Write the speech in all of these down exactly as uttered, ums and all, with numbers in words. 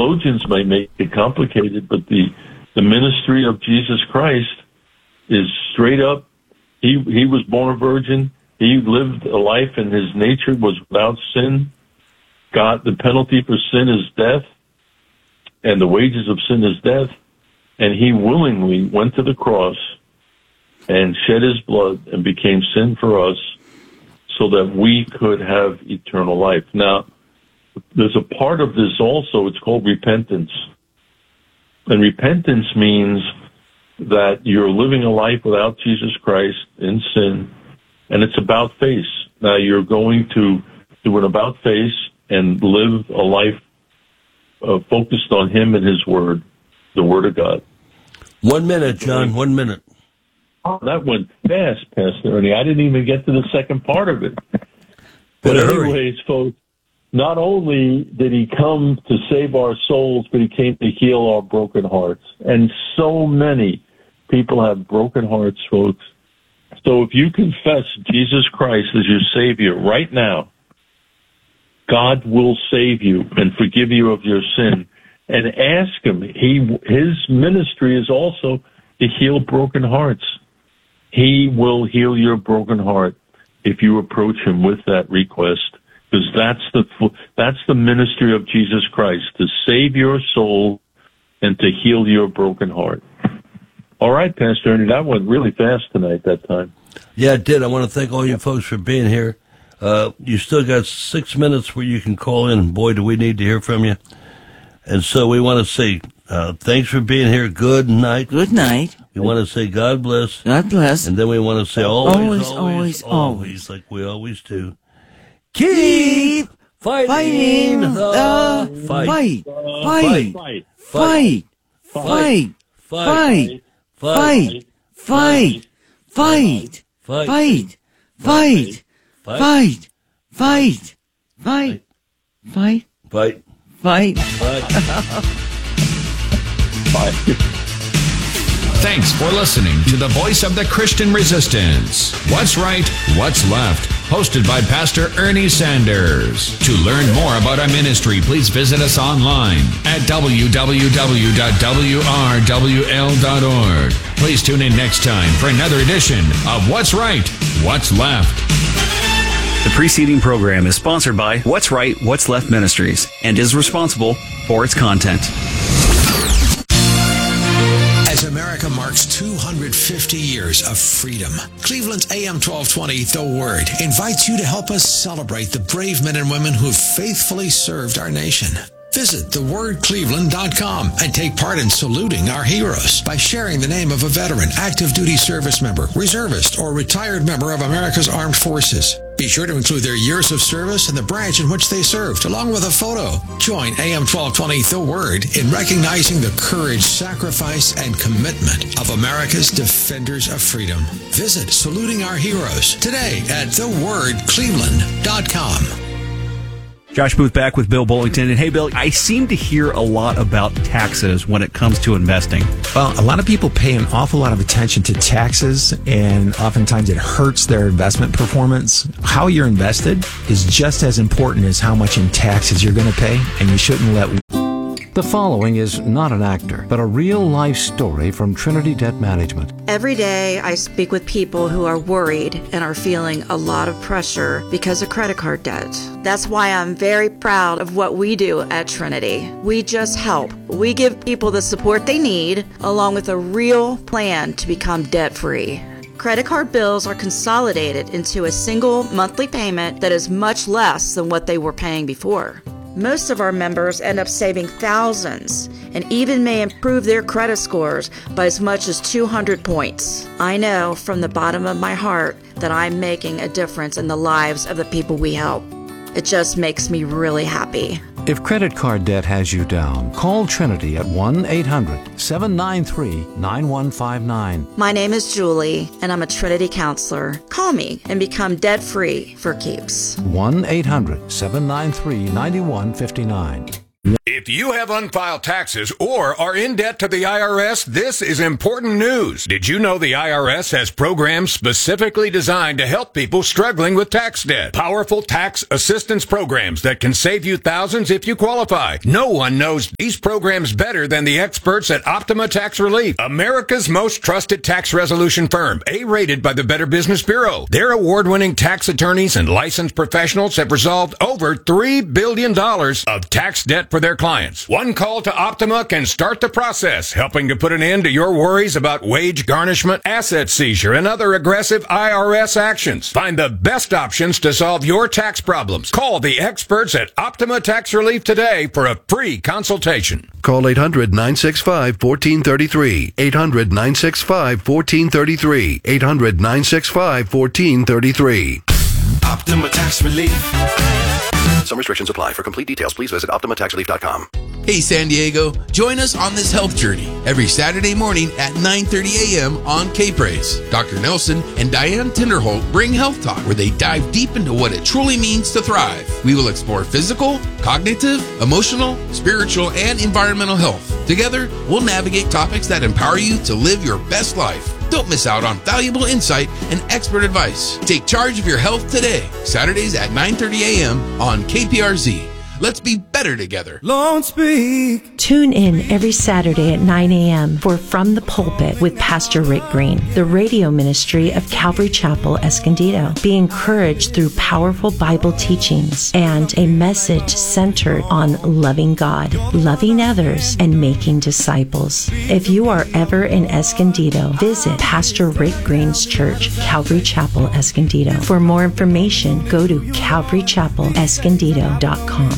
theologians might make it complicated, but the, the ministry of Jesus Christ is straight up. He, he was born a virgin. He lived a life, and his nature was without sin. God, the penalty for sin is death, and the wages of sin is death. And he willingly went to the cross and shed his blood and became sin for us so that we could have eternal life. Now, there's a part of this also, it's called repentance. And repentance means that you're living a life without Jesus Christ in sin, and it's about face. Now, you're going to do an about face and live a life uh, focused on him and his word, the word of God. One minute, John, one minute. Oh, that went fast, Pastor Ernie. I didn't even get to the second part of it. But Better anyways, hurry. folks, not only did he come to save our souls, but he came to heal our broken hearts. And so many people have broken hearts, folks. So if you confess Jesus Christ as your Savior right now, God will save you and forgive you of your sin. And ask him. He, his ministry is also to heal broken hearts. He will heal your broken heart if you approach him with that request, because that's the that's the ministry of Jesus Christ, to save your soul and to heal your broken heart. All right, Pastor Ernie, that went really fast tonight that time. Yeah, it did. I want to thank all you folks for being here. Uh, you still got six minutes where you can call in. Boy, do we need to hear from you. And so we want to say uh, thanks for being here. Good night. Good night. We want to say God bless. God bless. And then we want to say always, Always, always, always, always, always. like we always do. Keep fighting, Fighting the the fight. fight. Fight. Fight. Fight. Fight. Fight. Fight. Fight. Fight. Fight. Fight. Fight. Fight. Fight. Fight. Fight. Fight. Fight. Thanks for listening to the Voice of the Christian Resistance. What's Right, What's Left? Hosted by Pastor Ernie Sanders. To learn more about our ministry, please visit us online at w w w dot w r w l dot org. Please tune in next time for another edition of What's Right, What's Left. The preceding program is sponsored by What's Right, What's Left Ministries and is responsible for its content. As America marks two hundred fifty years of freedom, Cleveland's A M twelve twenty, The Word, invites you to help us celebrate the brave men and women who have faithfully served our nation. Visit the word cleveland dot com and take part in saluting our heroes by sharing the name of a veteran, active duty service member, reservist, or retired member of America's Armed Forces. Be sure to include their years of service and the branch in which they served, along with a photo. Join A M twelve twenty The Word in recognizing the courage, sacrifice, and commitment of America's defenders of freedom. Visit Saluting Our Heroes today at the word cleveland dot com. Josh Booth back with Bill Bullington. And hey, Bill, I seem to hear a lot about taxes when it comes to investing. Well, a lot of people pay an awful lot of attention to taxes, and oftentimes it hurts their investment performance. How you're invested is just as important as how much in taxes you're going to pay, and you shouldn't let... The following is not an actor, but a real-life story from Trinity Debt Management. Every day I speak with people who are worried and are feeling a lot of pressure because of credit card debt. That's why I'm very proud of what we do at Trinity. We just help. We give people the support they need, along with a real plan to become debt-free. Credit card bills are consolidated into a single monthly payment that is much less than what they were paying before. Most of our members end up saving thousands and even may improve their credit scores by as much as two hundred points. I know from the bottom of my heart that I'm making a difference in the lives of the people we help. It just makes me really happy. If credit card debt has you down, call Trinity at one eight hundred seven nine three nine one five nine. My name is Julie, and I'm a Trinity counselor. Call me and become debt-free for keeps. one eight hundred seven nine three nine one five nine. If you have unfiled taxes or are in debt to the I R S, this is important news. Did you know the I R S has programs specifically designed to help people struggling with tax debt? Powerful tax assistance programs that can save you thousands if you qualify. No one knows these programs better than the experts at Optima Tax Relief, America's most trusted tax resolution firm, A-rated by the Better Business Bureau. Their award-winning tax attorneys and licensed professionals have resolved over three billion dollars of tax debt for their clients. One call to Optima can start the process, helping to put an end to your worries about wage garnishment, asset seizure, and other aggressive I R S actions. Find the best options to solve your tax problems. Call the experts at Optima Tax Relief today for a free consultation. Call eight hundred, nine six five, one four three three. eight hundred, nine six five, one four three three. eight hundred, nine six five, one four three three. Optima Tax Relief. Some restrictions apply. For complete details, please visit optima tax relief dot com. Hey San Diego, join us on this health journey every Saturday morning at nine thirty a.m. on K-Praise. Doctor Nelson and Diane Tinderholt bring Health Talk, where they dive deep into what it truly means to thrive. We will explore physical, cognitive, emotional, spiritual, and environmental health. Together, we'll navigate topics that empower you to live your best life. Don't miss out on valuable insight and expert advice. Take charge of your health today. Saturdays at nine thirty a.m. on K P R Z. Let's be better together. Lord, speak. Tune in every Saturday at nine a.m. for From the Pulpit with Pastor Rick Green, the radio ministry of Calvary Chapel, Escondido. Be encouraged through powerful Bible teachings and a message centered on loving God, loving others, and making disciples. If you are ever in Escondido, visit Pastor Rick Green's church, Calvary Chapel, Escondido. For more information, go to calvary chapel escondido dot com.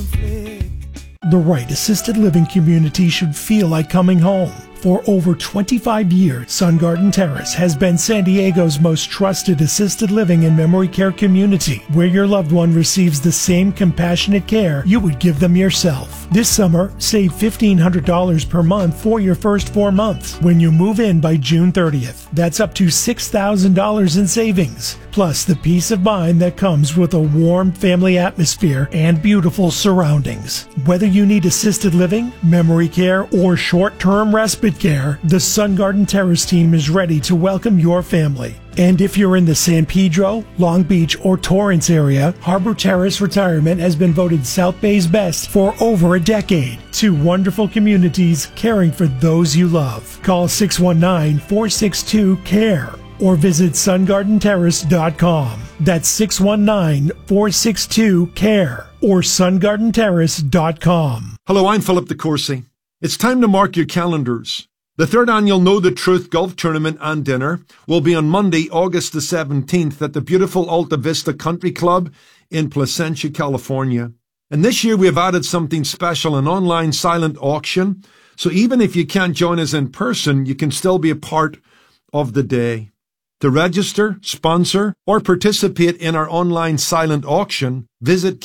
The Right Assisted Living community should feel like coming home. For over twenty-five years, Sun Garden Terrace has been San Diego's most trusted assisted living and memory care community, where your loved one receives the same compassionate care you would give them yourself. This summer, save fifteen hundred dollars per month for your first four months when you move in by June thirtieth. That's up to six thousand dollars in savings, plus the peace of mind that comes with a warm family atmosphere and beautiful surroundings. Whether you need assisted living, memory care, or short-term respite care, the Sun Garden Terrace team is ready to welcome your family. And if you're in the San Pedro, Long Beach, or Torrance area, Harbor Terrace Retirement has been voted South Bay's best for over a decade. Two wonderful communities caring for those you love. Call six one nine, four six two, C A R E or visit sun garden terrace dot com. That's six one nine, four six two, C A R E or sun garden terrace dot com. Hello, I'm Philip DeCourcy. It's time to mark your calendars. The third annual Know the Truth Golf Tournament and Dinner will be on Monday, August the seventeenth at the beautiful Alta Vista Country Club in Placentia, California. And this year we have added something special, an online silent auction. So even if you can't join us in person, you can still be a part of the day. To register, sponsor, or participate in our online silent auction, visit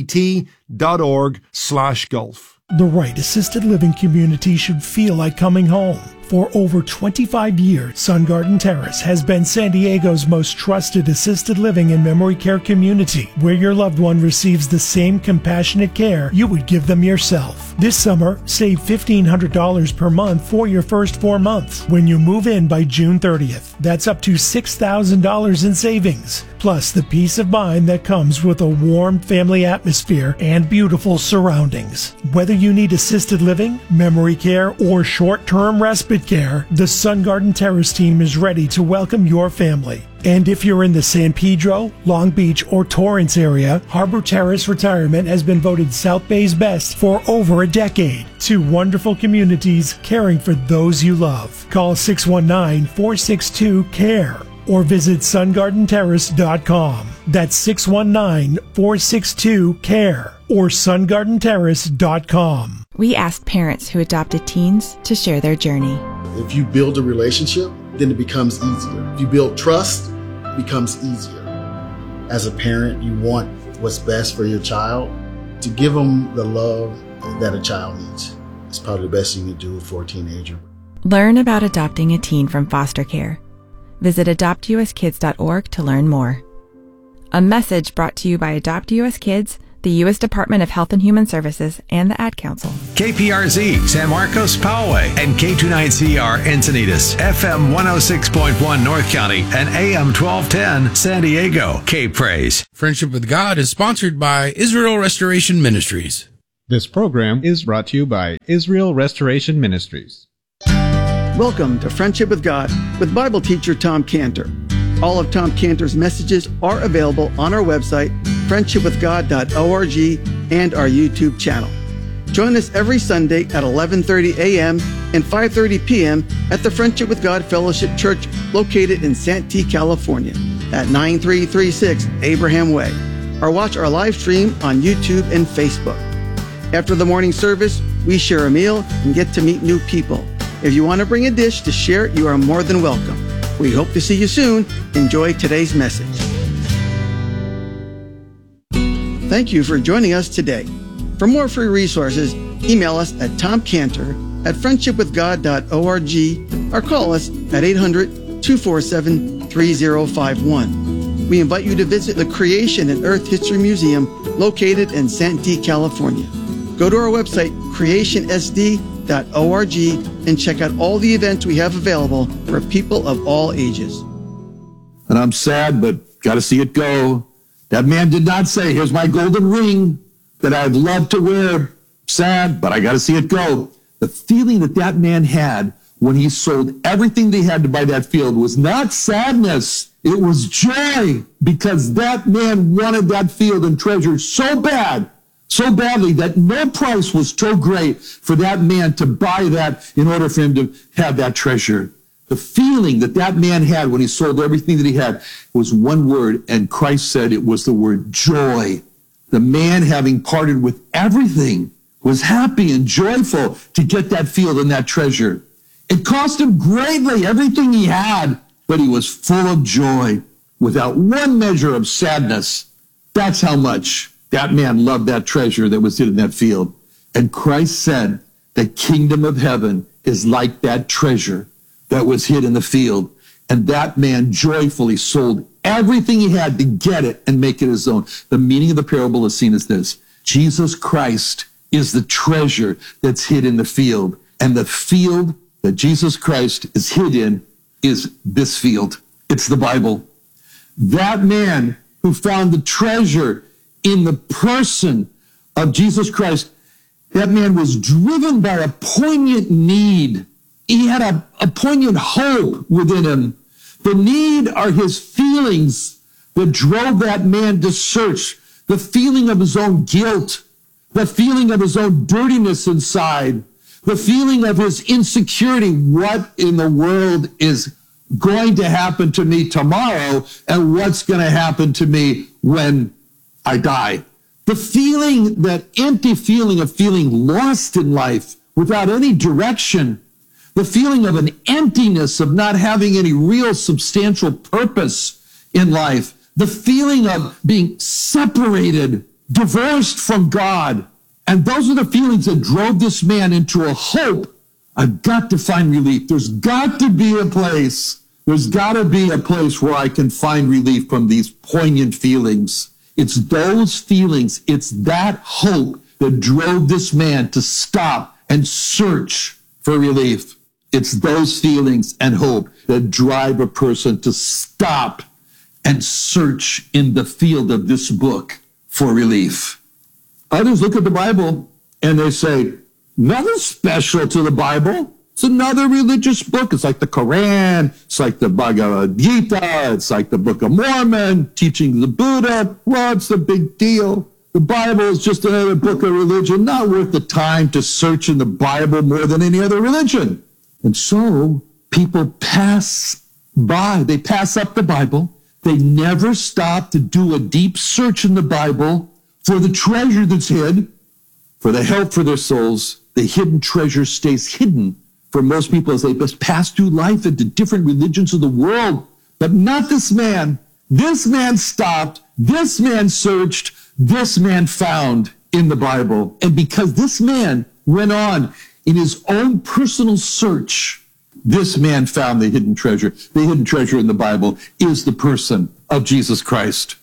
ktt.org slash golf. The Right Assisted Living community should feel like coming home. For over twenty-five years, Sun Garden Terrace has been San Diego's most trusted assisted living and memory care community, where your loved one receives the same compassionate care you would give them yourself. This summer, save fifteen hundred dollars per month for your first four months when you move in by June thirtieth. That's up to six thousand dollars in savings, plus the peace of mind that comes with a warm family atmosphere and beautiful surroundings. Whether you need assisted living, memory care, or short-term respite care, the Sun Garden Terrace team is ready to welcome your family. And if you're in the San Pedro, Long Beach, or Torrance area, Harbor Terrace Retirement has been voted South Bay's best for over a decade. Two wonderful communities caring for those you love. Call six one nine, four six two, C A R E or visit sun garden terrace dot com. That's six one nine, four six two, C A R E or sun garden terrace dot com. We asked parents who adopted teens to share their journey. If you build a relationship, then it becomes easier. If you build trust, it becomes easier. As a parent, you want what's best for your child. To give them the love that a child needs. It's probably the best you can do for a teenager. Learn about adopting a teen from foster care. Visit adopt u s kids dot org to learn more. A message brought to you by Adopt U S Kids, the U S Department of Health and Human Services, and the Ad Council. K P R Z, San Marcos, Poway, and K twenty-nine C R, Encinitas, F M one oh six point one, North County, and A M twelve ten, San Diego. K-Praise. Friendship with God is sponsored by Israel Restoration Ministries. This program is brought to you by Israel Restoration Ministries. Welcome to Friendship with God with Bible teacher Tom Cantor. All of Tom Cantor's messages are available on our website, friendship with god dot org, and our YouTube channel. Join us every Sunday at eleven thirty a.m. and five thirty p.m. at the Friendship with God Fellowship Church located in Santee, California at nine three three six Abraham Way, or watch our live stream on YouTube and Facebook. After the morning service, we share a meal and get to meet new people. If you want to bring a dish to share, you are more than welcome. We hope to see you soon. Enjoy today's message. Thank you for joining us today. For more free resources, email us at tomcantor at friendship with god dot org or call us at eight hundred, two four seven, three zero five one. We invite you to visit the Creation and Earth History Museum located in Santee, California. Go to our website, creation s d dot org, and check out all the events we have available for people of all ages. And I'm sad, but got to see it go. That man did not say, here's my golden ring that I'd love to wear. Sad, but I got to see it go. The feeling that that man had when he sold everything they had to buy that field was not sadness. It was joy, because that man wanted that field and treasure so bad, so badly, that no price was too great for that man to buy that in order for him to have that treasure. The feeling that that man had when he sold everything that he had was one word, and Christ said it was the word joy. The man, having parted with everything, was happy and joyful to get that field and that treasure. It cost him greatly, everything he had, but he was full of joy, without one measure of sadness. That's how much that man loved that treasure that was hid in that field. And Christ said, the kingdom of heaven is like that treasure that was hid in the field. And that man joyfully sold everything he had to get it and make it his own. The meaning of the parable is seen as this: Jesus Christ is the treasure that's hid in the field. And the field that Jesus Christ is hid in is this field. It's the Bible. That man who found the treasure in the person of Jesus Christ, that man was driven by a poignant need. He had a, a poignant hope within him. The need are his feelings that drove that man to search. The feeling of his own guilt, the feeling of his own dirtiness inside, the feeling of his insecurity. What in the world is going to happen to me tomorrow, and what's going to happen to me when I die? The feeling, that empty feeling of feeling lost in life without any direction. The feeling of an emptiness, of not having any real substantial purpose in life. The feeling of being separated, divorced from God. And those are the feelings that drove this man into a hope. I've got to find relief. There's got to be a place. There's got to be a place where I can find relief from these poignant feelings. It's those feelings, it's that hope that drove this man to stop and search for relief. It's those feelings and hope that drive a person to stop and search in the field of this book for relief. Others look at the Bible and they say, nothing special to the Bible. It's another religious book. It's like the Quran. It's like the Bhagavad Gita. It's like the Book of Mormon, teaching the Buddha. What's the big deal? The Bible is just another book of religion, not worth the time to search in the Bible more than any other religion. And so people pass by. They pass up the Bible. They never stop to do a deep search in the Bible for the treasure that's hid, for the help for their souls. The hidden treasure stays hidden for most people as they just pass through life into different religions of the world. But not this man. This man stopped. This man searched. This man found in the Bible. And because this man went on in his own personal search, this man found the hidden treasure. The hidden treasure in the Bible is the person of Jesus Christ.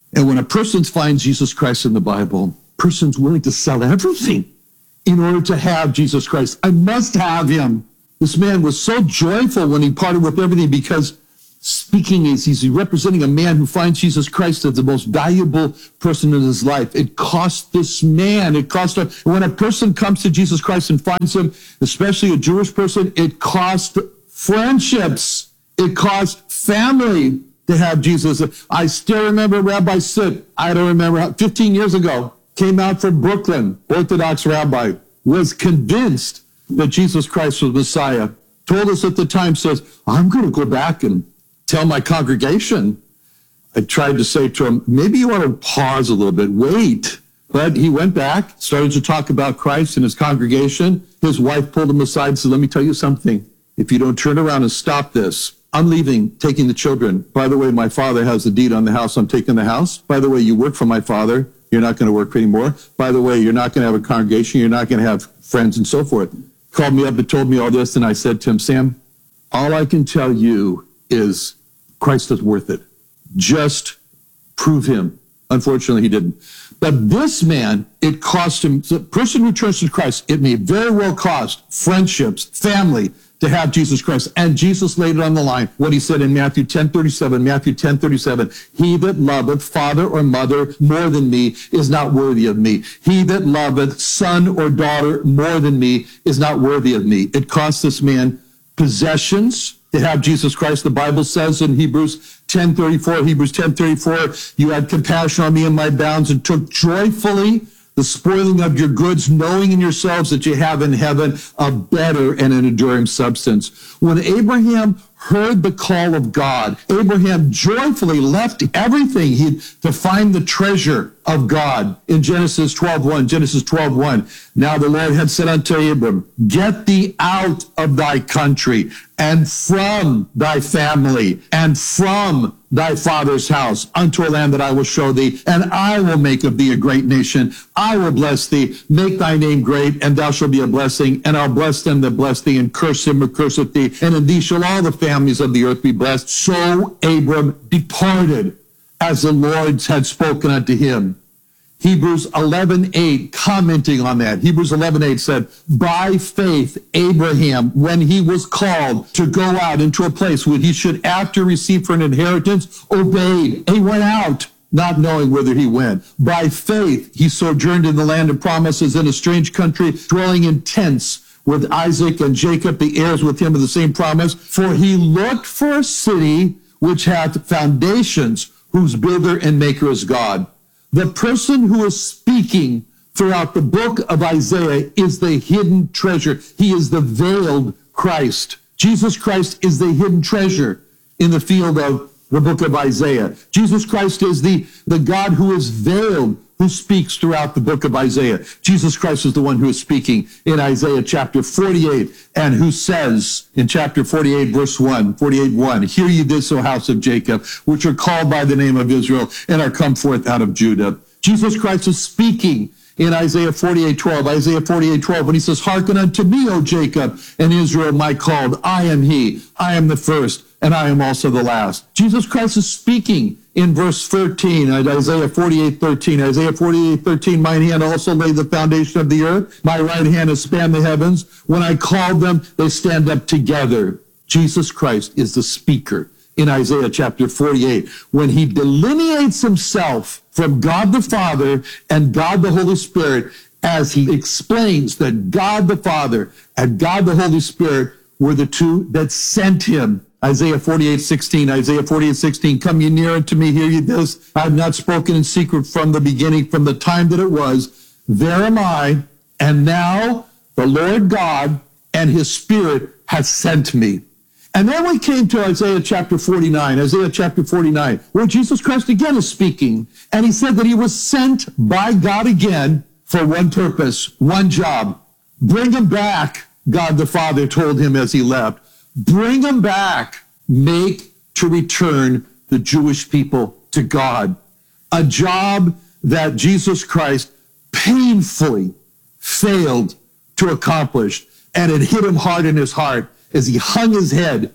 And when a person finds Jesus Christ in the Bible, a person's willing to sell everything in order to have Jesus Christ. I must have him. This man was so joyful when he parted with everything because speaking is he's representing a man who finds Jesus Christ as the most valuable person in his life. It cost this man. It cost him. When a person comes to Jesus Christ and finds him, especially a Jewish person, it cost friendships. It cost family to have Jesus. I still remember Rabbi Sitt, I don't remember, how, fifteen years ago, came out from Brooklyn, Orthodox rabbi, was convinced that Jesus Christ was Messiah. Told us at the time, says, I'm going to go back and tell my congregation. I tried to say to him, maybe you ought to pause a little bit, wait. But he went back, started to talk about Christ in his congregation. His wife pulled him aside and said, let me tell you something. If you don't turn around and stop this, I'm leaving, taking the children. By the way, my father has the deed on the house. I'm taking the house. By the way, you work for my father. You're not going to work anymore. By the way, you're not going to have a congregation. You're not going to have friends and so forth. Called me up and told me all this. And I said to him, Sam, all I can tell you is Christ is worth it. Just prove him. Unfortunately, he didn't. But this man, it cost him, the person who turns to Christ, it may very well cost friendships, family, to have Jesus Christ. And Jesus laid it on the line. What he said in Matthew ten thirty-seven, Matthew ten thirty-seven, he that loveth father or mother more than me is not worthy of me. He that loveth son or daughter more than me is not worthy of me. It cost this man possessions to have Jesus Christ. The Bible says in Hebrews ten thirty-four, Hebrews ten thirty-four, you had compassion on me in my bounds and took joyfully the spoiling of your goods, knowing in yourselves that you have in heaven a better and an enduring substance. When Abraham heard the call of God, Abraham joyfully left everything he to find the treasure of God in Genesis twelve one. Genesis twelve one. Now the Lord had said unto Abram, get thee out of thy country and from thy family and from thy father's house unto a land that I will show thee, and I will make of thee a great nation. I will bless thee, make thy name great, and thou shalt be a blessing. And I'll bless them that bless thee, and curse him who curseth thee. And in thee shall all the families of the earth be blessed. So Abram departed as the Lord had spoken unto him. Hebrews eleven eight, commenting on that, Hebrews eleven eight said, by faith, Abraham, when he was called to go out into a place where he should after receive for an inheritance, obeyed. He went out, not knowing whither he went. By faith, he sojourned in the land of promises in a strange country, dwelling in tents with Isaac and Jacob, the heirs with him of the same promise. For he looked for a city which hath foundations, whose builder and maker is God. The person who is speaking throughout the book of Isaiah is the hidden treasure. He is the veiled Christ. Jesus Christ is the hidden treasure in the field of the book of Isaiah. Jesus Christ is the, the God who is veiled, who speaks throughout the book of Isaiah. Jesus Christ is the one who is speaking in Isaiah chapter forty-eight, and who says in chapter forty-eight, verse one, forty-eight one, hear ye this, O house of Jacob, which are called by the name of Israel, and are come forth out of Judah. Jesus Christ is speaking in Isaiah forty-eight twelve, Isaiah forty-eight twelve, when he says, hearken unto me, O Jacob, and Israel my called. I am he, I am the first, and I am also the last. Jesus Christ is speaking in verse thirteen, Isaiah forty-eight thirteen. Isaiah forty-eight thirteen, mine hand also laid the foundation of the earth. My right hand has spanned the heavens. When I called them, they stand up together. Jesus Christ is the speaker in Isaiah chapter forty-eight. When he delineates himself from God the Father and God the Holy Spirit, as he explains that God the Father and God the Holy Spirit were the two that sent him. Isaiah forty-eight sixteen, Isaiah forty-eight sixteen, come ye near unto me, hear ye this. I have not spoken in secret from the beginning, from the time that it was. There am I, and now the Lord God and his Spirit hath sent me. And then we came to Isaiah chapter forty-nine, Isaiah chapter forty-nine, where Jesus Christ again is speaking. And he said that he was sent by God again for one purpose, one job. Bring him back, God the Father told him as he left. Bring them back. Make to return the Jewish people to God. A job that Jesus Christ painfully failed to accomplish. And it hit him hard in his heart as he hung his head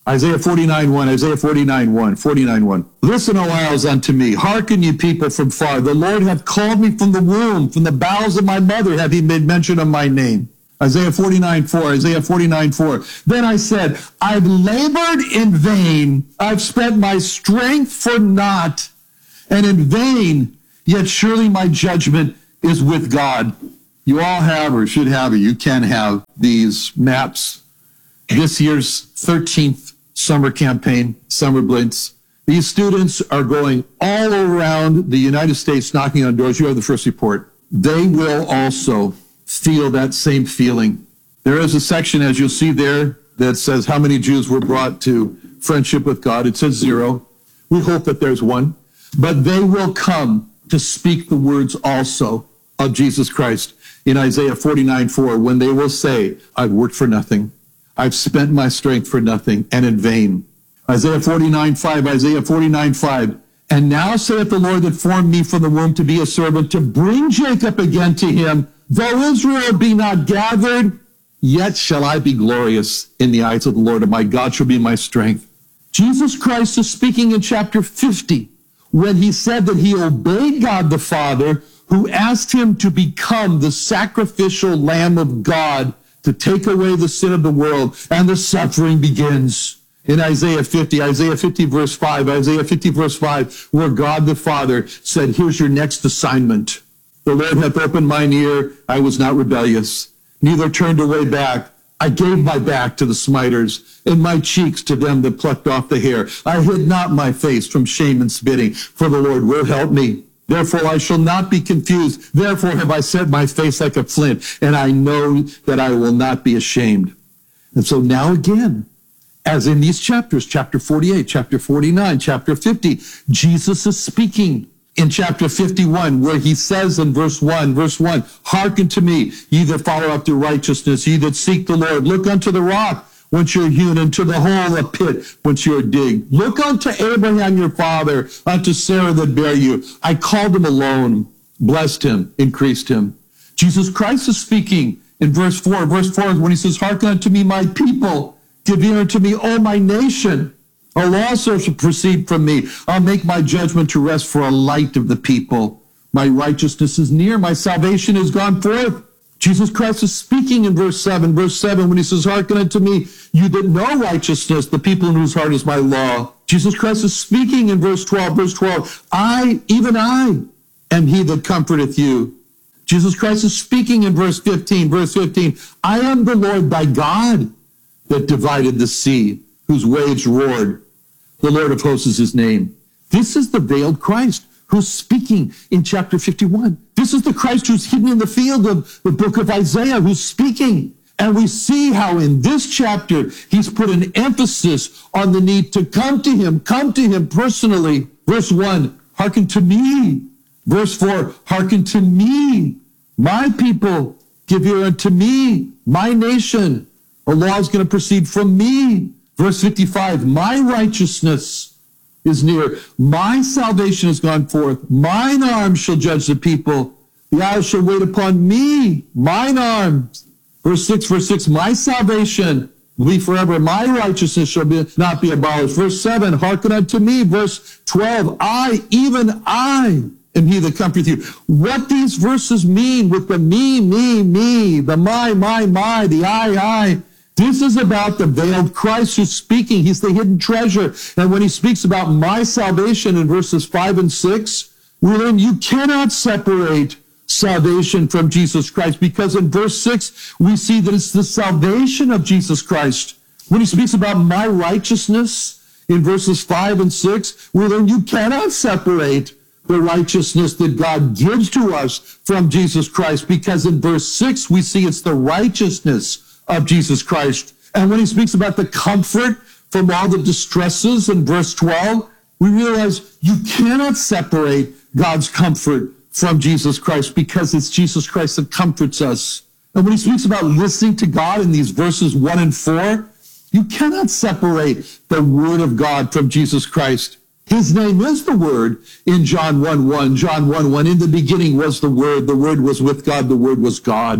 Isaiah forty-nine one, Isaiah forty-nine one, forty-nine one. Listen, O isles, unto me. Hearken, ye people from far. The Lord hath called me from the womb. From the bowels of my mother hath he made mention of my name. Isaiah forty-nine four, Isaiah forty-nine four. Then I said, I've labored in vain. I've spent my strength for naught, and in vain, yet surely my judgment is with God. You all have, or should have, or you can have these maps. This year's thirteenth summer campaign, Summer Blitz. These students are going all around the United States knocking on doors. You have the first report. They will also feel that same feeling. There is a section, as you'll see there, that says how many Jews were brought to friendship with God. It says zero. We hope that there's one. But they will come to speak the words also of Jesus Christ in Isaiah forty-nine four, when they will say, I've worked for nothing. I've spent my strength for nothing and in vain. Isaiah forty-nine five, Isaiah forty-nine five. And now saith the Lord that formed me from the womb to be a servant, to bring Jacob again to him. Though Israel be not gathered, yet shall I be glorious in the eyes of the Lord, and my God shall be my strength. Jesus Christ is speaking in chapter fifty, when he said that he obeyed God the Father, who asked him to become the sacrificial Lamb of God to take away the sin of the world, and the suffering begins. In Isaiah fifty, Isaiah fifty verse five, Isaiah fifty verse five, where God the Father said, here's your next assignment. The Lord hath opened mine ear, I was not rebellious, neither turned away back. I gave my back to the smiters, and my cheeks to them that plucked off the hair. I hid not my face from shame and spitting, for the Lord will help me. Therefore I shall not be confused. Therefore have I set my face like a flint, and I know that I will not be ashamed. And so now again, as in these chapters, chapter forty-eight, chapter forty-nine, chapter fifty, Jesus is speaking in chapter fifty-one, where he says in verse one, verse one, hearken to me, ye that follow after righteousness, ye that seek the Lord. Look unto the rock whence you're hewn, and to the hole, a pit whence you're digged. Look unto Abraham your father, unto Sarah that bare you. I called him alone, blessed him, increased him. Jesus Christ is speaking in verse four. Verse four is when he says, hearken unto me, my people. Give ear unto me, O my nation. A law shall proceed from me. I'll make my judgment to rest for a light of the people. My righteousness is near. My salvation is gone forth. Jesus Christ is speaking in verse seven. Verse seven, when he says, hearken unto me, you that know righteousness, the people in whose heart is my law. Jesus Christ is speaking in verse twelve. Verse twelve, I, even I, am he that comforteth you. Jesus Christ is speaking in verse fifteen. Verse fifteen, I am the Lord thy God that divided the sea, whose waves roared. The Lord of hosts is his name. This is the veiled Christ who's speaking in chapter fifty-one. This is the Christ who's hidden in the field of the book of Isaiah, who's speaking. And we see how in this chapter, he's put an emphasis on the need to come to him, come to him personally. Verse one, hearken to me. Verse four, hearken to me. My people, give ear unto me. My nation, a law is going to proceed from me. Verse fifty-five, my righteousness is near. My salvation has gone forth. Mine arm shall judge the people. The eyes shall wait upon me. Mine arms. Verse six, verse six, my salvation will be forever. My righteousness shall be, not be abolished. Verse seven, hearken unto me. Verse twelve, I, even I, am he that comforteth you. What these verses mean with the me, me, me, the my, my, my, the I, I, this is about the veiled Christ who's speaking. He's the hidden treasure. And when he speaks about my salvation in verses five and six, we learn you cannot separate salvation from Jesus Christ, because in verse six, we see that it's the salvation of Jesus Christ. When he speaks about my righteousness in verses five and six, we learn you cannot separate the righteousness that God gives to us from Jesus Christ, because in verse six, we see it's the righteousness of Jesus Christ. And when he speaks about the comfort from all the distresses in verse twelve, we realize you cannot separate God's comfort from Jesus Christ, because it's Jesus Christ that comforts us. And when he speaks about listening to God in these verses one and four, you cannot separate the word of God from Jesus Christ. His name is the Word in John one one. John one one, in the beginning was the Word. The Word was with God. The Word was God.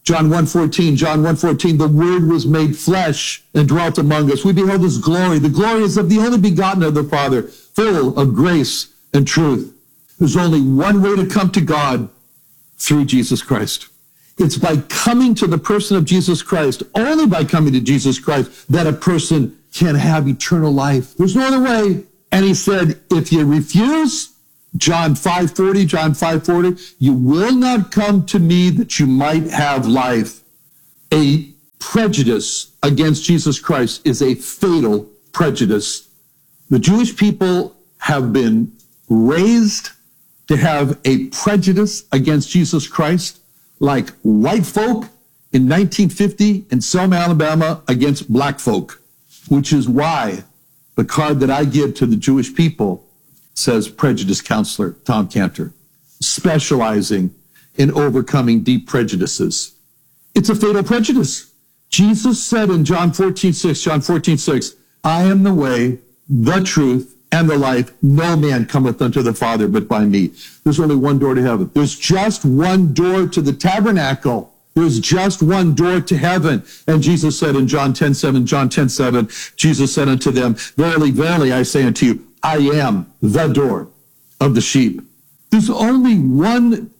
John one fourteen, John one fourteen, the Word was made flesh and dwelt among us. We beheld his glory. The glory is of the only begotten of the Father, full of grace and truth. There's only one way to come to God, through Jesus Christ. It's by coming to the person of Jesus Christ, only by coming to Jesus Christ, that a person can have eternal life. There's no other way. And he said, if you refuse, John five forty, John five forty, you will not come to me that you might have life. A prejudice against Jesus Christ is a fatal prejudice. The Jewish people have been raised to have a prejudice against Jesus Christ, like white folk in nineteen fifty in Selma, Alabama, against black folk, which is why the card that I give to the Jewish people says prejudice counselor Tom Cantor, specializing in overcoming deep prejudices. It's a fatal prejudice. Jesus said in John fourteen six, John fourteen six, I am the way, the truth, and the life. No man cometh unto the Father but by me. There's only one door to heaven. There's just one door to the tabernacle. There's just one door to heaven. And Jesus said in John ten seven, John ten seven, Jesus said unto them, verily, verily, I say unto you, I am the door of the sheep. There's only one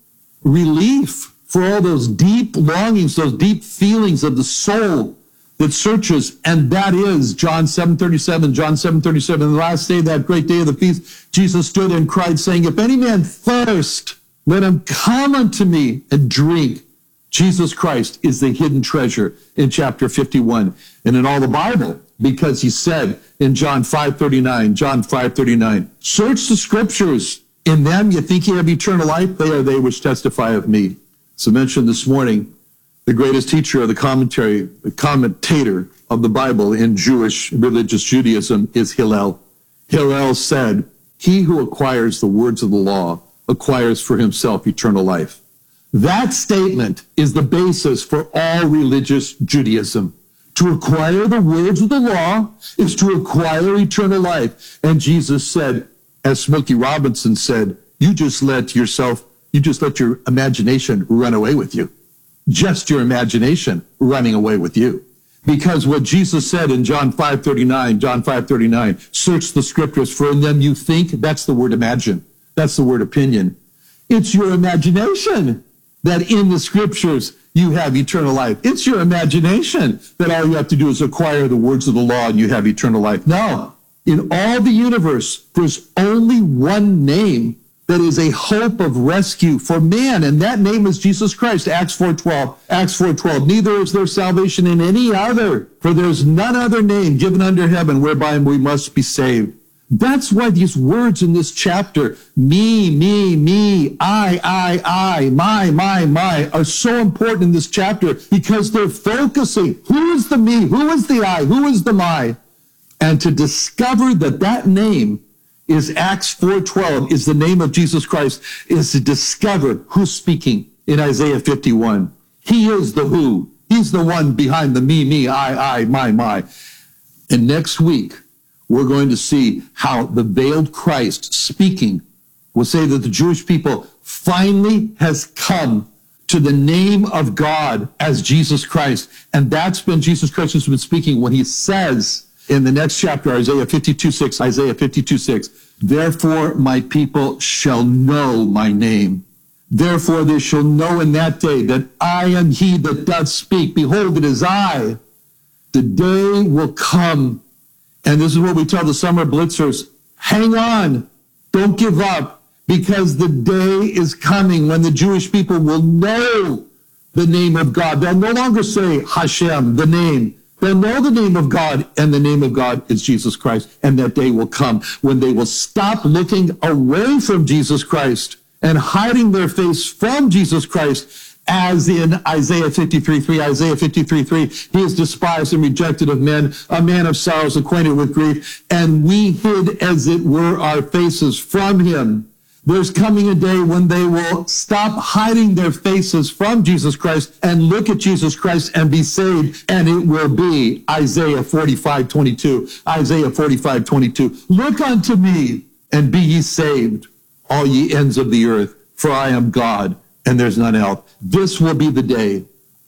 relief for all those deep longings, those deep feelings of the soul that searches, and that is John seven thirty-seven, John seven thirty-seven. On the last day, that great day of the feast, Jesus stood and cried, saying, if any man thirst, let him come unto me and drink. Jesus Christ is the hidden treasure in chapter fifty-one and in all the Bible, because he said in John five thirty-nine, John five thirty-nine, search the scriptures. In them you think you have eternal life. They are they which testify of me. So mentioned this morning, the greatest teacher of the commentary, the commentator of the Bible in Jewish religious Judaism is Hillel. Hillel said, he who acquires the words of the law acquires for himself eternal life. That statement is the basis for all religious Judaism. To acquire the words of the law is to acquire eternal life. And Jesus said, as Smokey Robinson said, you just let yourself, you just let your imagination run away with you. Just your imagination running away with you. Because what Jesus said in John five thirty-nine, John five thirty-nine, search the scriptures, for in them you think, that's the word imagine. That's the word opinion. It's your imagination that in the scriptures you have eternal life. It's your imagination that all you have to do is acquire the words of the law and you have eternal life. No. In all the universe, there's only one name that is a hope of rescue for man, and that name is Jesus Christ. Acts four twelve. Acts four twelve. Neither is there salvation in any other, for there's none other name given under heaven whereby we must be saved. That's why these words in this chapter, me, me, me, I, I, I, my, my, my, are so important in this chapter because they're focusing. Who is the me? Who is the I? Who is the my? And to discover that that name is Acts four twelve, is the name of Jesus Christ, is to discover who's speaking in Isaiah fifty-one. He is the who. He's the one behind the me, me, I, I, my, my. And next week, we're going to see how the veiled Christ speaking will say that the Jewish people finally has come to the name of God as Jesus Christ. And that's been Jesus Christ has been speaking when he says in the next chapter, Isaiah fifty-two six, Isaiah fifty-two six, therefore my people shall know my name. Therefore they shall know in that day that I am he that doth speak. Behold, it is I. The day will come. And this is what we tell the summer blitzers. Hang on. Don't give up. Because the day is coming when the Jewish people will know the name of God. They'll no longer say Hashem, the name. They'll know the name of God, and the name of God is Jesus Christ. And that day will come when they will stop looking away from Jesus Christ and hiding their face from Jesus Christ, as in Isaiah fifty-three three, Isaiah fifty-three three, he is despised and rejected of men, a man of sorrows, acquainted with grief, and we hid, as it were, our faces from him. There's coming a day when they will stop hiding their faces from Jesus Christ and look at Jesus Christ and be saved, and it will be Isaiah forty-five twenty-two, Isaiah forty-five twenty-two. Look unto me and be ye saved, all ye ends of the earth, for I am God, and there's none else. This will be the day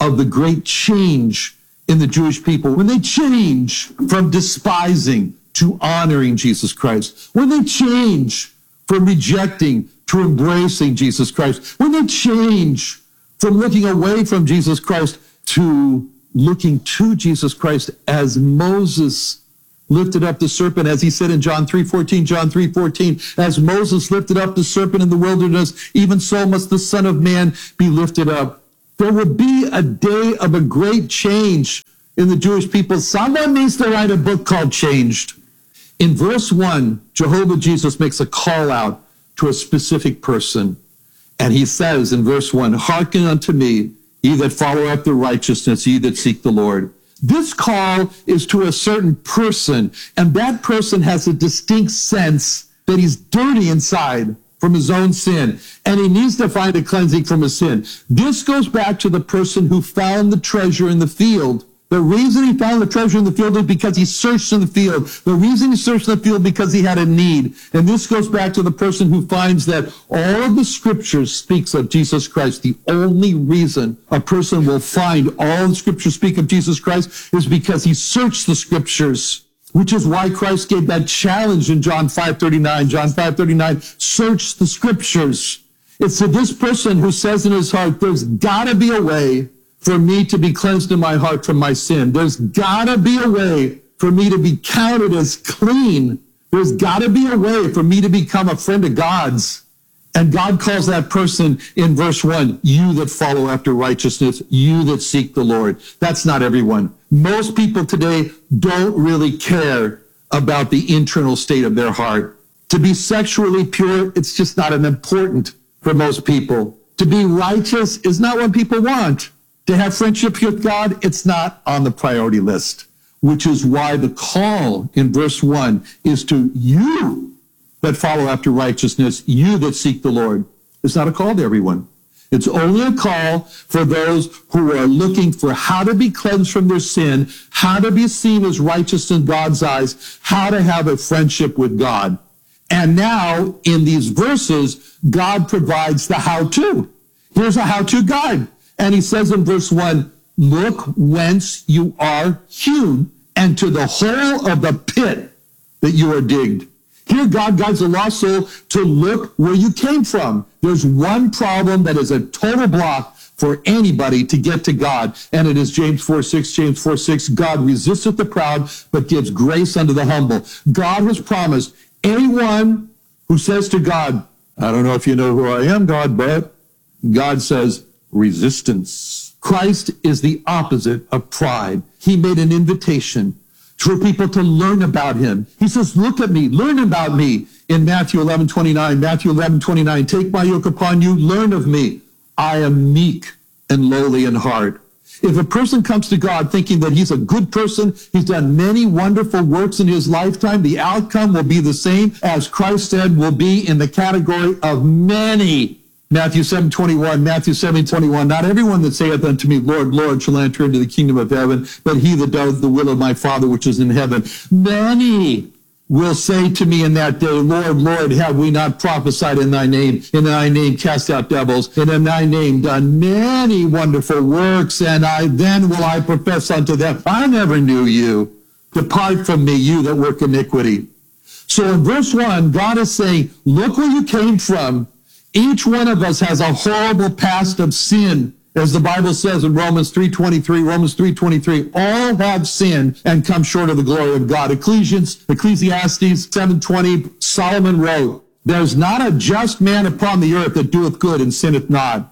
of the great change in the Jewish people. When they change from despising to honoring Jesus Christ. When they change from rejecting to embracing Jesus Christ. When they change from looking away from Jesus Christ to looking to Jesus Christ, as Moses lifted up the serpent, as he said in John three fourteen, John three fourteen, as Moses lifted up the serpent in the wilderness, even so must the Son of Man be lifted up. There will be a day of a great change in the Jewish people. Someone needs to write a book called Changed. In verse one, Jehovah Jesus makes a call out to a specific person. And he says in verse one, hearken unto me, ye that follow after righteousness, ye that seek the Lord. This call is to a certain person, and that person has a distinct sense that he's dirty inside from his own sin, and he needs to find a cleansing from his sin. This goes back to the person who found the treasure in the field. The reason he found the treasure in the field is because he searched in the field. The reason he searched in the field because he had a need. And this goes back to the person who finds that all of the scriptures speaks of Jesus Christ. The only reason a person will find all the scriptures speak of Jesus Christ is because he searched the scriptures, which is why Christ gave that challenge in John five thirty-nine. John five thirty-nine, search the scriptures. It's to this person who says in his heart, there's gotta be a way for me to be cleansed in my heart from my sin. There's gotta be a way for me to be counted as clean. There's gotta be a way for me to become a friend of God's. And God calls that person in verse one, you that follow after righteousness, you that seek the Lord. That's not everyone. Most people today don't really care about the internal state of their heart. To be sexually pure, it's just not as important for most people. To be righteous is not what people want. To have friendship with God, it's not on the priority list, which is why the call in verse one is to you that follow after righteousness, you that seek the Lord. It's not a call to everyone. It's only a call for those who are looking for how to be cleansed from their sin, how to be seen as righteous in God's eyes, how to have a friendship with God. And now, in these verses, God provides the how-to. Here's a how-to guide. And he says in verse one, look whence you are hewn, and to the hole of the pit that you are digged. Here God guides the lost soul to look where you came from. There's one problem that is a total block for anybody to get to God, and it is James four six, James four six, God resisteth the proud, but gives grace unto the humble. God has promised anyone who says to God, I don't know if you know who I am, God, but God says, resistance. Christ is the opposite of pride. He made an invitation for people to learn about him. He says, look at me, learn about me. In Matthew eleven twenty-nine, Matthew eleven twenty-nine, take my yoke upon you, learn of me. I am meek and lowly in heart. If a person comes to God thinking that he's a good person, he's done many wonderful works in his lifetime, the outcome will be the same as Christ said will be in the category of many. Matthew seven twenty-one, Matthew seven twenty-one, not everyone that saith unto me, Lord, Lord, shall enter into the kingdom of heaven, but he that doeth the will of my Father which is in heaven. Many will say to me in that day, Lord, Lord, have we not prophesied in thy name, in thy name cast out devils, and in thy name done many wonderful works, and I then will I profess unto them, I never knew you. Depart from me, you that work iniquity. So in verse one, God is saying, look where you came from. Each one of us has a horrible past of sin. As the Bible says in Romans three twenty-three, Romans three twenty-three, all have sinned and come short of the glory of God. Ecclesiastes, Ecclesiastes seven twenty, Solomon wrote, there's not a just man upon the earth that doeth good and sinneth not.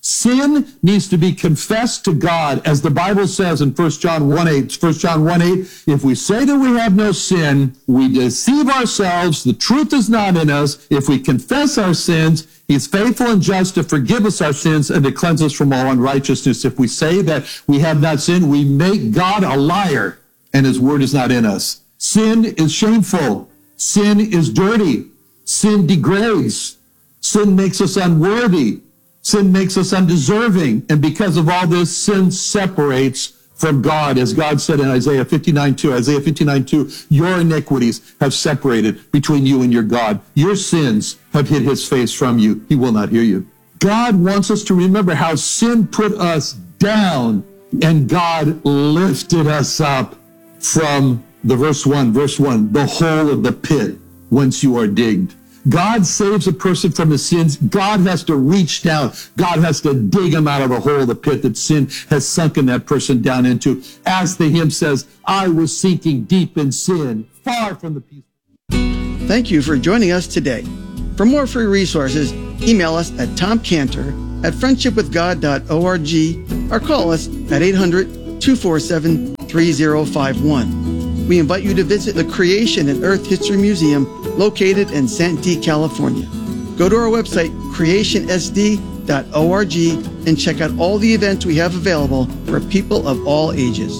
Sin needs to be confessed to God, as the Bible says in First John one eight. First John one eight, if we say that we have no sin, we deceive ourselves, the truth is not in us. If we confess our sins, he's faithful and just to forgive us our sins and to cleanse us from all unrighteousness. If we say that we have not sinned, we make God a liar, and his word is not in us. Sin is shameful. Sin is dirty. Sin degrades. Sin makes us unworthy. Sin makes us undeserving. And because of all this, sin separates from God. As God said in Isaiah fifty-nine two, Isaiah fifty-nine two, your iniquities have separated between you and your God. Your sins have hid his face from you. He will not hear you. God wants us to remember how sin put us down And God lifted us up from the verse one, verse one, the hole of the pit whence you are digged. God saves a person from his sins. God has to reach down. God has to dig him out of the hole of the pit that sin has sunken that person down into. As the hymn says, I was sinking deep in sin, far from the peace. Thank you for joining us today. For more free resources, email us at tomcantor at friendship with god dot org or call us at eight hundred, two four seven, three zero five one. We invite you to visit the Creation and Earth History Museum located in Santee, California. Go to our website, creation s d dot org, and check out all the events we have available for people of all ages.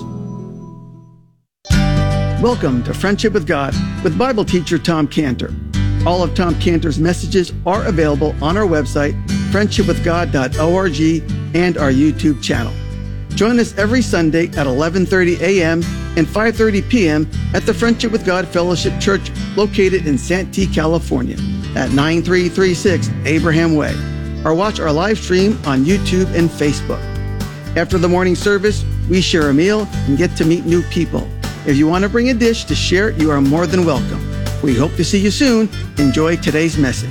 Welcome to Friendship with God with Bible teacher Tom Cantor. All of Tom Cantor's messages are available on our website, friendship with god dot org, and our YouTube channel. Join us every Sunday at eleven thirty a.m. and five thirty p.m. at the Friendship with God Fellowship Church located in Santee, California at nine three three six Abraham Way, or watch our live stream on YouTube and Facebook. After the morning service, we share a meal and get to meet new people. If you want to bring a dish to share, you are more than welcome. We hope to see you soon. Enjoy today's message.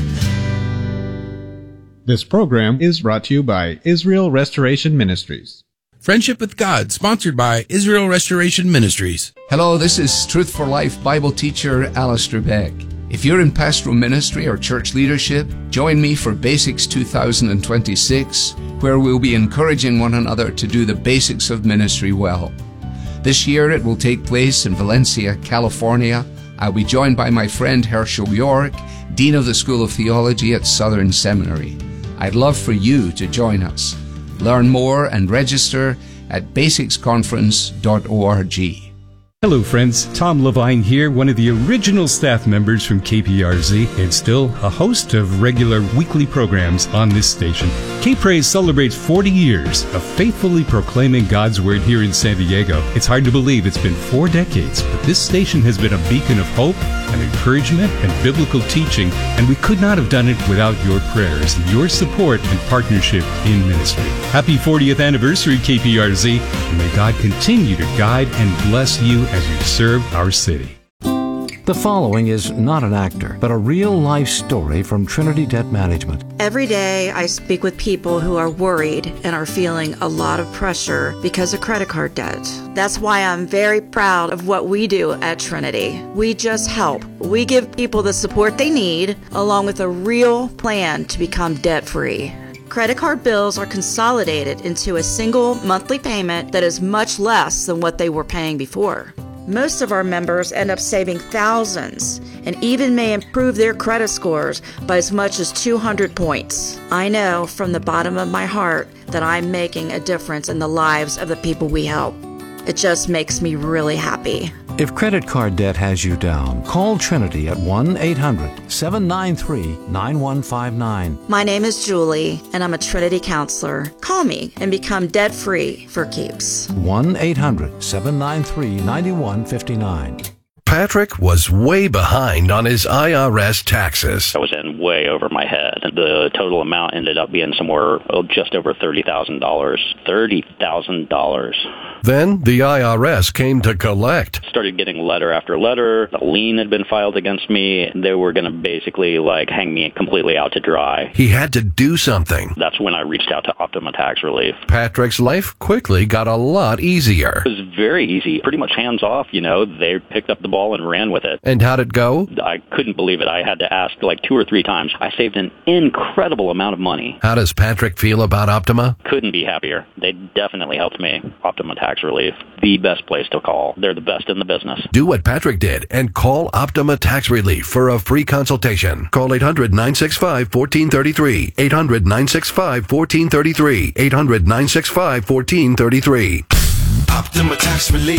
This program is brought to you by Israel Restoration Ministries. Friendship with God, sponsored by Israel Restoration Ministries. Hello, this is Truth for Life Bible teacher Alistair Beck. If you're in pastoral ministry or church leadership, join me for Basics two thousand twenty-six, where we'll be encouraging one another to do the basics of ministry well. This year it will take place in Valencia, California. I'll be joined by my friend Herschel York, Dean of the School of Theology at Southern Seminary. I'd love for you to join us. Learn more and register at basics conference dot org. Hello friends, Tom Levine here, one of the original staff members from K P R Z and still a host of regular weekly programs on this station. K-Praise celebrates forty years of faithfully proclaiming God's Word here in San Diego. It's hard to believe it's been four decades, but this station has been a beacon of hope and encouragement and biblical teaching, and we could not have done it without your prayers, your support, and partnership in ministry. Happy fortieth anniversary, K P R Z, and may God continue to guide and bless you as you serve our city. The following is not an actor, but a real-life story from Trinity Debt Management. Every day I speak with people who are worried and are feeling a lot of pressure because of credit card debt. That's why I'm very proud of what we do at Trinity. We just help. We give people the support they need, along with a real plan to become debt-free. Credit card bills are consolidated into a single monthly payment that is much less than what they were paying before. Most of our members end up saving thousands and even may improve their credit scores by as much as two hundred points. I know from the bottom of my heart that I'm making a difference in the lives of the people we help. It just makes me really happy. If credit card debt has you down, call Trinity at one eight hundred, seven nine three, nine one five nine. My name is Julie, and I'm a Trinity counselor. Call me and become debt-free for keeps. one eight hundred, seven nine three, nine one five nine. Patrick was way behind on his I R S taxes. I was in way over my head. The total amount ended up being somewhere oh, just over thirty thousand dollars. thirty thousand dollars. Then the I R S came to collect. Started getting letter after letter. A lien had been filed against me. They were going to basically like hang me completely out to dry. He had to do something. That's when I reached out to Optima Tax Relief. Patrick's life quickly got a lot easier. It was very easy. Pretty much hands off, you know. They picked up the ball and ran with it. And how'd it go? I couldn't believe it. I had to ask like two or three times. I saved an incredible amount of money. How does Patrick feel about Optima? Couldn't be happier. They definitely helped me. Optima Tax Relief. The best place to call. They're the best in the business. Do what Patrick did and call Optima Tax Relief for a free consultation. Call eight hundred, nine six five, one four three three. eight hundred, nine six five, one four three three. eight hundred, nine six five, one four three three. Optima Tax Relief.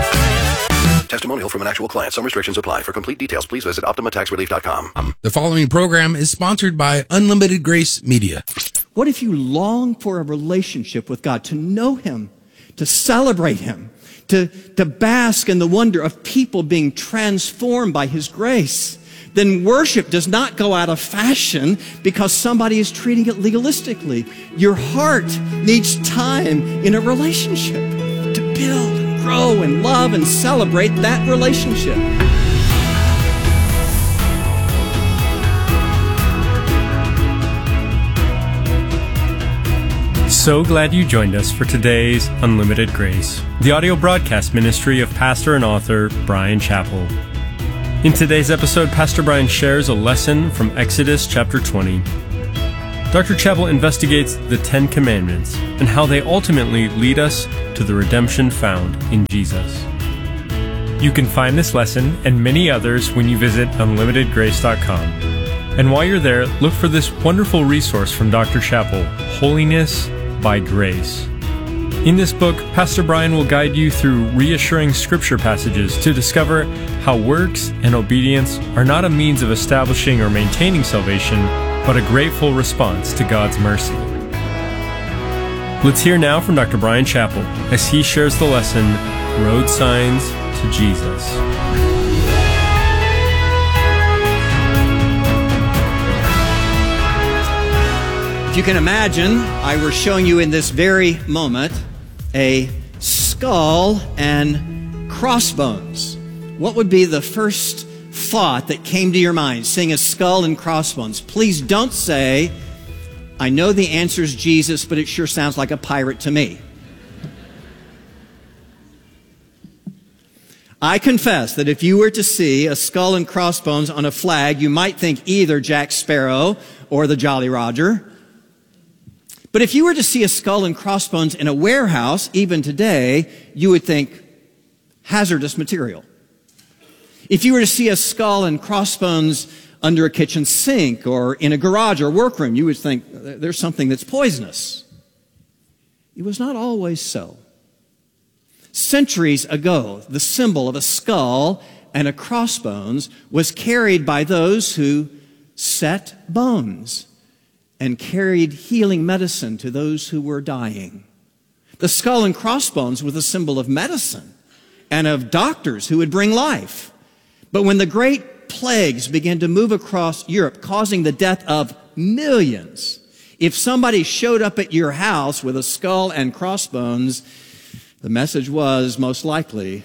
Testimonial from an actual client. Some restrictions apply. For complete details, please visit optima tax relief dot com. The following program is sponsored by Unlimited Grace Media. What if you long for a relationship with God, to know Him, to celebrate Him, to, to bask in the wonder of people being transformed by His grace? then worship does not go out of fashion because somebody is treating it legalistically. Your heart needs time in a relationship to build and grow and love and celebrate that relationship. So glad you joined us for today's Unlimited Grace, the audio broadcast ministry of pastor and author Bryan Chapell. In today's episode, Pastor Bryan shares a lesson from Exodus chapter twenty. Doctor Chapell investigates the Ten Commandments and how they ultimately lead us to the redemption found in Jesus. You can find this lesson and many others when you visit unlimited grace dot com. And while you're there, look for this wonderful resource from Doctor Chapell, Holiness by Grace. In this book, Pastor Bryan will guide you through reassuring scripture passages to discover how works and obedience are not a means of establishing or maintaining salvation, but a grateful response to God's mercy. Let's hear now from Doctor Bryan Chapell as he shares the lesson, Road Signs to Jesus. If you can imagine, I were showing you in this very moment a skull and crossbones. What would be the first thought that came to your mind, seeing a skull and crossbones? Please don't say, I know the answer is Jesus, but it sure sounds like a pirate to me. I confess that if you were to see a skull and crossbones on a flag, you might think either Jack Sparrow or the Jolly Roger. But if you were to see a skull and crossbones in a warehouse, even today, you would think hazardous material. If you were to see a skull and crossbones under a kitchen sink or in a garage or workroom, you would think there's something that's poisonous. It was not always so. Centuries ago, the symbol of a skull and a crossbones was carried by those who set bones and carried healing medicine to those who were dying. The skull and crossbones was a symbol of medicine and of doctors who would bring life. But when the great plagues began to move across Europe, causing the death of millions, if somebody showed up at your house with a skull and crossbones, the message was most likely,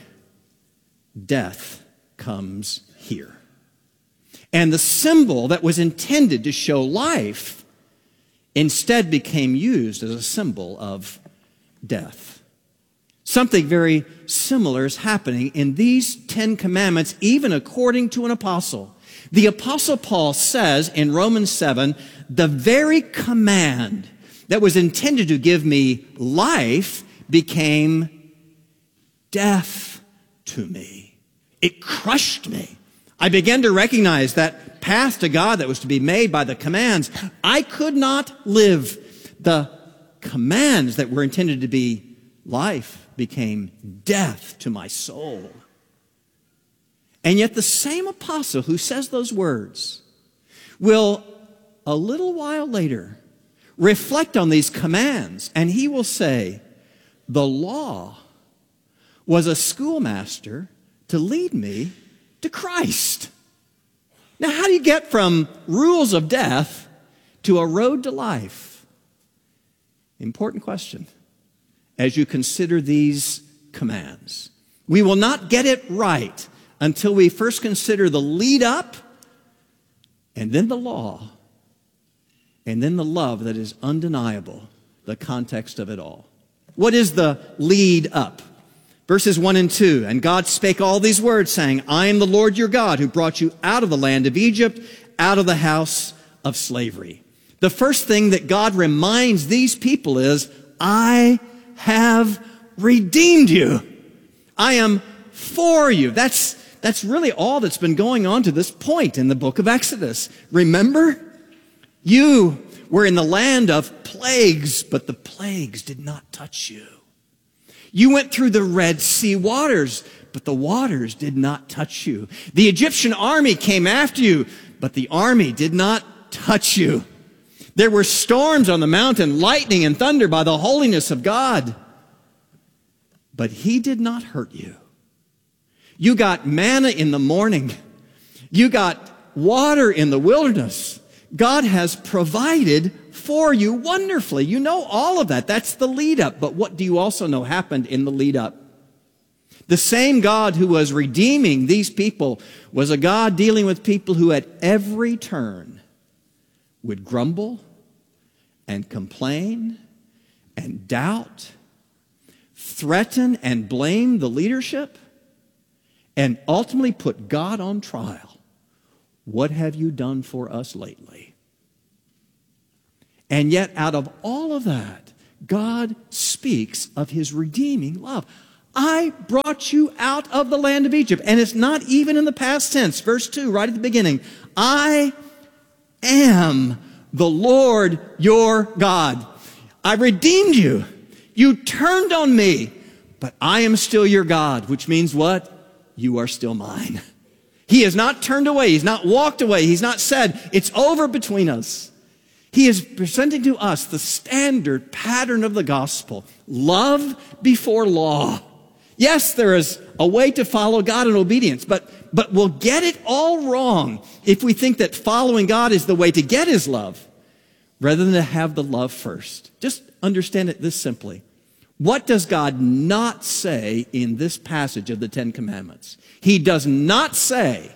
death comes here. And the symbol that was intended to show life instead became used as a symbol of death. Something very similar is happening in these Ten Commandments, even according to an apostle. The Apostle Paul says in Romans seven, the very command that was intended to give me life became death to me. It crushed me. I began to recognize that path to God that was to be made by the commands. I could not live. The commands that were intended to be life became death to my soul. And yet the same apostle who says those words will, a little while later, reflect on these commands, and he will say, the law was a schoolmaster to lead me to Christ. Now, how do you get from rules of death to a road to life? Important question as you consider these commands. We will not get it right until we first consider the lead up, and then the law, and then the love that is undeniable, the context of it all. What is the lead up? Verses one and two, and God spake all these words, saying, I am the Lord your God, who brought you out of the land of Egypt, out of the house of slavery. The first thing that God reminds these people is, I have redeemed you. I am for you. That's, that's really all that's been going on to this point in the book of Exodus. Remember? You were in the land of plagues, but the plagues did not touch you. You went through the Red Sea waters, but the waters did not touch you. The Egyptian army came after you, but the army did not touch you. There were storms on the mountain, lightning and thunder by the holiness of God, but he did not hurt you. You got manna in the morning. You got water in the wilderness. God has provided for you wonderfully. You know all of that. That's the lead up. But what do you also know happened in the lead up? The same God who was redeeming these people was a God dealing with people who at every turn would grumble and complain and doubt, threaten and blame the leadership, and ultimately put God on trial. What have you done for us lately? And yet, out of all of that, God speaks of his redeeming love. I brought you out of the land of Egypt. And it's not even in the past tense. Verse two, right at the beginning. I am the Lord your God. I redeemed you. You turned on me, but I am still your God, which means what? You are still mine. He has not turned away. He's not walked away. He's not said, it's over between us. He is presenting to us the standard pattern of the gospel. Love before law. Yes, there is a way to follow God in obedience, but, but we'll get it all wrong if we think that following God is the way to get his love, rather than to have the love first. Just understand it this simply. What does God not say in this passage of the Ten Commandments? He does not say,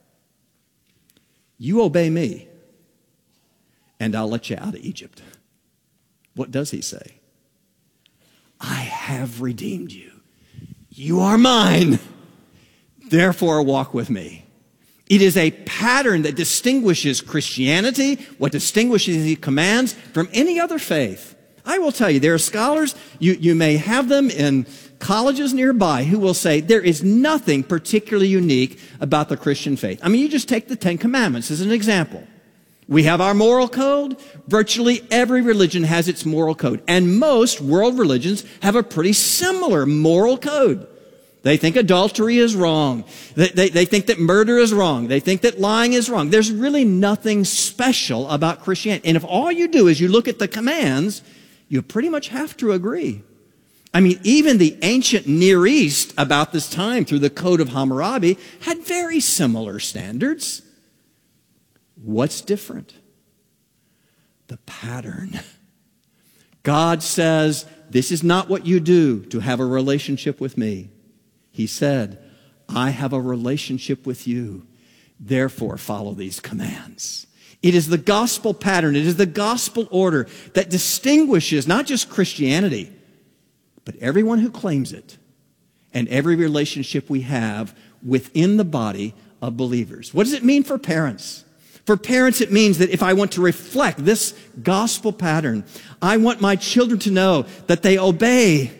you obey me, and I'll let you out of Egypt. What does he say? I have redeemed you. You are mine. Therefore, walk with me. It is a pattern that distinguishes Christianity, what distinguishes the commands, from any other faith. I will tell you, there are scholars, you, you may have them in colleges nearby, who will say there is nothing particularly unique about the Christian faith. I mean, you just take the Ten Commandments as an example. We have our moral code. Virtually every religion has its moral code. And most world religions have a pretty similar moral code. They think adultery is wrong. They, they, they think that murder is wrong. They think that lying is wrong. There's really nothing special about Christianity. And if all you do is you look at the commands, you pretty much have to agree. I mean, even the ancient Near East about this time through the Code of Hammurabi had very similar standards. What's different? The pattern. God says, this is not what you do to have a relationship with me. He said, I have a relationship with you. Therefore, follow these commands. It is the gospel pattern. It is the gospel order that distinguishes not just Christianity, but everyone who claims it and every relationship we have within the body of believers. What does it mean for parents? For parents, it means that if I want to reflect this gospel pattern, I want my children to know that they obey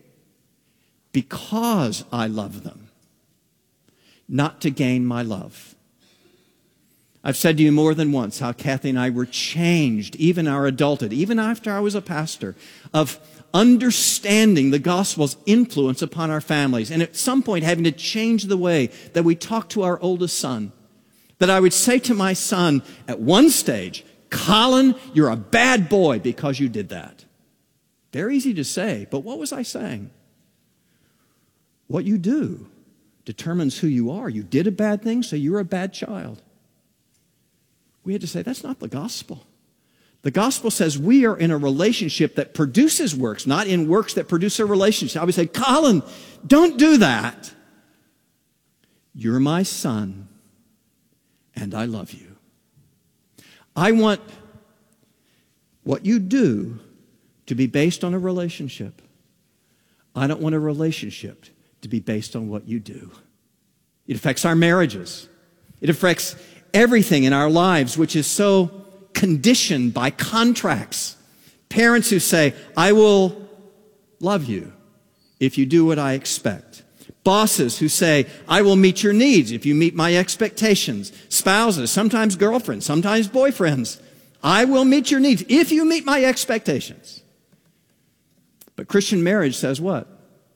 because I love them, not to gain my love. I've said to you more than once how Kathy and I were changed, even our adulthood, even after I was a pastor, of understanding the gospel's influence upon our families, and at some point having to change the way that we talk to our oldest son. That I would say to my son at one stage, Colin, you're a bad boy because you did that. Very easy to say, but what was I saying? What you do determines who you are. You did a bad thing, so you're a bad child. We had to say, that's not the gospel. The gospel says we are in a relationship that produces works, not in works that produce a relationship. I would say, Colin, don't do that. You're my son, and I love you. I want what you do to be based on a relationship. I don't want a relationship to be based on what you do. It affects our marriages. It affects everything in our lives, which is so conditioned by contracts. Parents who say, I will love you if you do what I expect. Bosses who say, I will meet your needs if you meet my expectations. Spouses, sometimes girlfriends, sometimes boyfriends. I will meet your needs if you meet my expectations. But Christian marriage says what?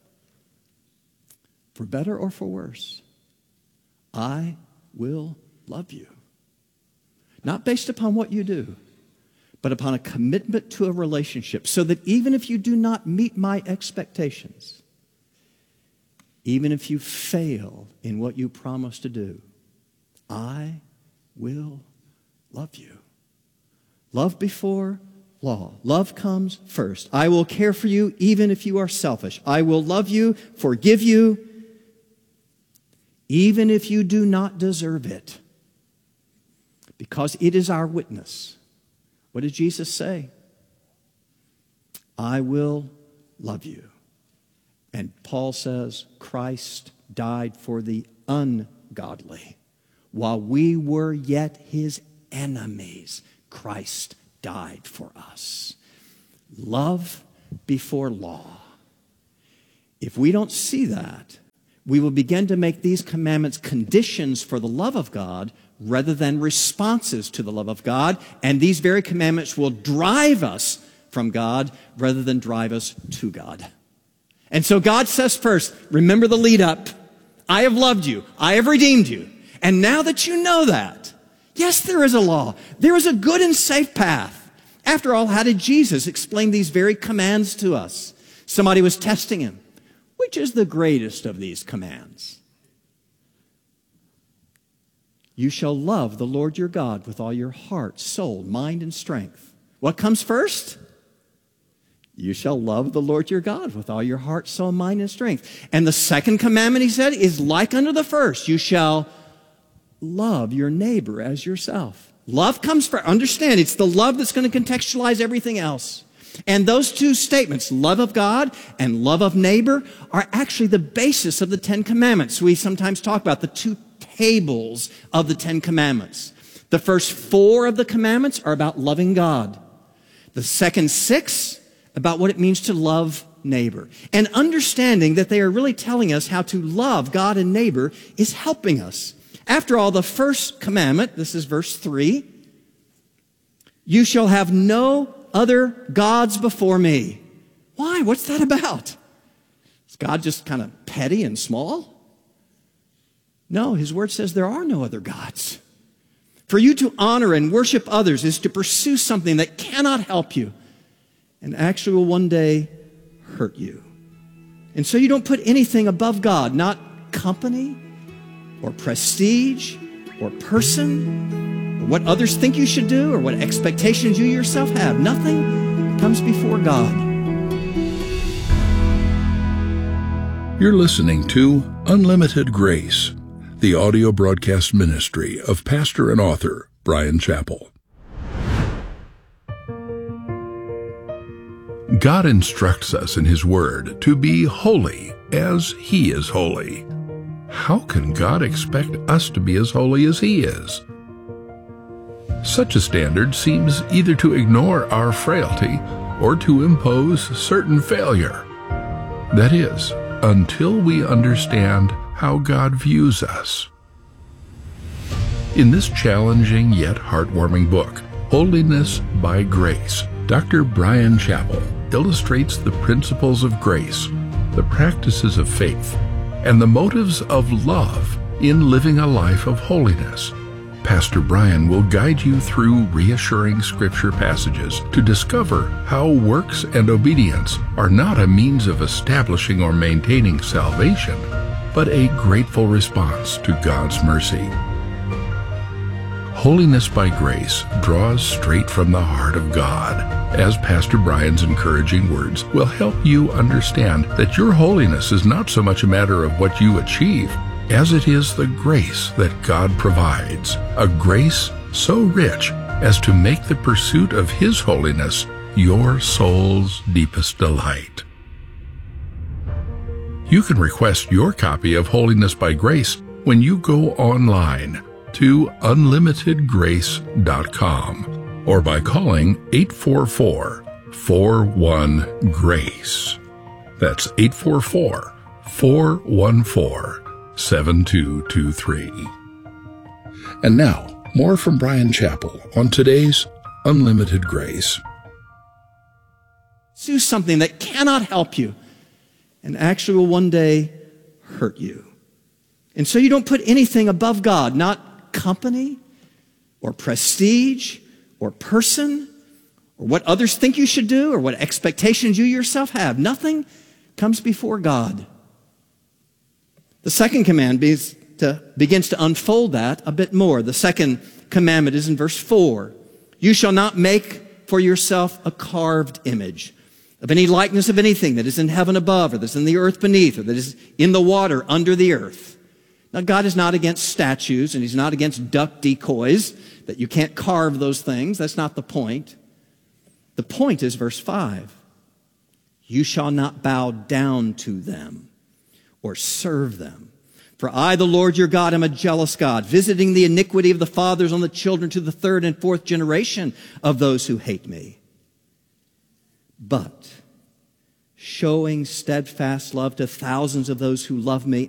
For better or for worse, I will love you. Not based upon what you do, but upon a commitment to a relationship, so that even if you do not meet my expectations, even if you fail in what you promise to do, I will love you. Love before law. Love comes first. I will care for you even if you are selfish. I will love you, forgive you, even if you do not deserve it, because it is our witness. What did Jesus say? I will love you. And Paul says, Christ died for the ungodly. While we were yet his enemies, Christ died for us. Love before law. If we don't see that, we will begin to make these commandments conditions for the love of God rather than responses to the love of God. And these very commandments will drive us from God rather than drive us to God. And so God says first, remember the lead up. I have loved you. I have redeemed you. And now that you know that, yes, there is a law. There is a good and safe path. After all, how did Jesus explain these very commands to us? Somebody was testing him. Which is the greatest of these commands? You shall love the Lord your God with all your heart, soul, mind, and strength. What comes first? You shall love the Lord your God with all your heart, soul, mind, and strength. And the second commandment, he said, is like unto the first. You shall love your neighbor as yourself. Love comes first. Understand, it's the love that's going to contextualize everything else. And those two statements, love of God and love of neighbor, are actually the basis of the Ten Commandments. We sometimes talk about the two tables of the Ten Commandments. The first four of the commandments are about loving God. The second six, about what it means to love neighbor. And understanding that they are really telling us how to love God and neighbor is helping us. After all, the first commandment, this is verse three, you shall have no other gods before me. Why? What's that about? Is God just kind of petty and small? No, his word says there are no other gods. For you to honor and worship others is to pursue something that cannot help you and actually will one day hurt you. And so you don't put anything above God, not company or prestige or person or what others think you should do or what expectations you yourself have. Nothing comes before God. You're listening to Unlimited Grace, the audio broadcast ministry of pastor and author Bryan Chapell. God instructs us in His Word to be holy as He is holy. How can God expect us to be as holy as He is? Such a standard seems either to ignore our frailty or to impose certain failure. That is, until we understand how God views us. In this challenging yet heartwarming book, Holiness by Grace, Doctor Bryan Chapell illustrates the principles of grace, the practices of faith, and the motives of love in living a life of holiness. Pastor Bryan will guide you through reassuring scripture passages to discover how works and obedience are not a means of establishing or maintaining salvation, but a grateful response to God's mercy. Holiness by Grace draws straight from the heart of God, as Pastor Bryan's encouraging words will help you understand that your holiness is not so much a matter of what you achieve, as it is the grace that God provides, a grace so rich as to make the pursuit of His holiness your soul's deepest delight. You can request your copy of Holiness by Grace when you go online to unlimited grace dot com or by calling eight four four, four one, GRACE. That's eight four four, four one four, seven two two three. And now, more from Bryan Chapell on today's Unlimited Grace. Do something that cannot help you and actually will one day hurt you. And so you don't put anything above God, not company or prestige or person or what others think you should do or what expectations you yourself have. Nothing comes before God. The second command begins to, begins to unfold that a bit more. The second commandment is in verse four. You shall not make for yourself a carved image of any likeness of anything that is in heaven above, or that is in the earth beneath, or that is in the water under the earth. Now, God is not against statues, and he's not against duck decoys, that you can't carve those things. That's not the point. The point is verse five. You shall not bow down to them or serve them. For I, the Lord your God, am a jealous God, visiting the iniquity of the fathers on the children to the third and fourth generation of those who hate me, but showing steadfast love to thousands of those who love me